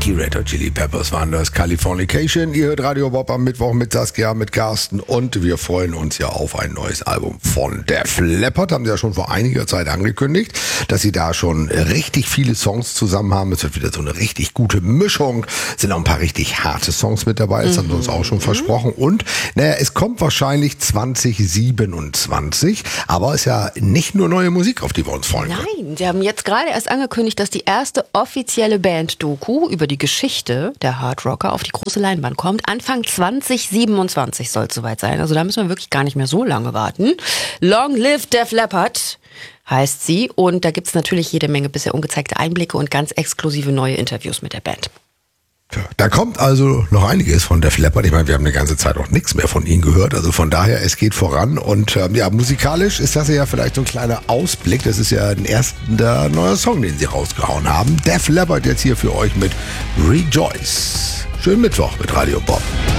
die Red Hot Chili Peppers waren das, Californication. Ihr hört Radio Bob am Mittwoch mit Saskia, mit Carsten und wir freuen uns ja auf ein neues Album von Def Leppard. Haben sie ja schon vor einiger Zeit angekündigt, dass sie da schon richtig viele Songs zusammen haben. Es wird wieder so eine richtig gute Mischung. Es sind auch ein paar richtig harte Songs mit dabei, das haben sie uns auch schon versprochen. Und es kommt wahrscheinlich 2027, aber es ist ja nicht nur neue Musik, auf die wir uns freuen können. Nein, sie haben jetzt gerade erst angekündigt, dass die erste offizielle Band-Doku über die Geschichte der Hard Rocker auf die große Leinwand kommt. Anfang 2027 soll es soweit sein. Also da müssen wir wirklich gar nicht mehr so lange warten. Long Live Def Leppard heißt sie. Und da gibt es natürlich jede Menge bisher ungezeigte Einblicke und ganz exklusive neue Interviews mit der Band. Da kommt also noch einiges von Def Leppard. Ich meine, wir haben eine ganze Zeit auch nichts mehr von ihnen gehört. Also von daher, es geht voran. Und musikalisch ist das ja vielleicht so ein kleiner Ausblick. Das ist ja der neue Song, den sie rausgehauen haben. Def Leppard jetzt hier für euch mit Rejoice. Schönen Mittwoch mit Radio Bob.